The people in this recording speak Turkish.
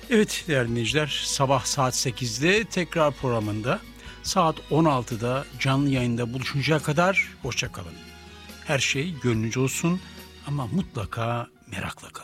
Evet değerli dinleyiciler, sabah saat 8'de tekrar programında, saat 16'da canlı yayında buluşuncaya kadar hoşça kalın. Her şey gönlünüzce olsun ama mutlaka merakla kalın.